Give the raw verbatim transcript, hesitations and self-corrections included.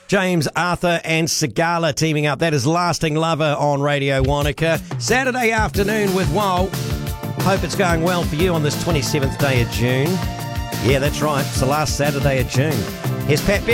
James Arthur and Sigala teaming up. That is Lasting Lover on Radio Wanaka. Saturday afternoon with Woe. Hope it's going well for you on this twenty-seventh day of June. Yeah, that's right. It's the last Saturday of June. Here's Pat Bevan.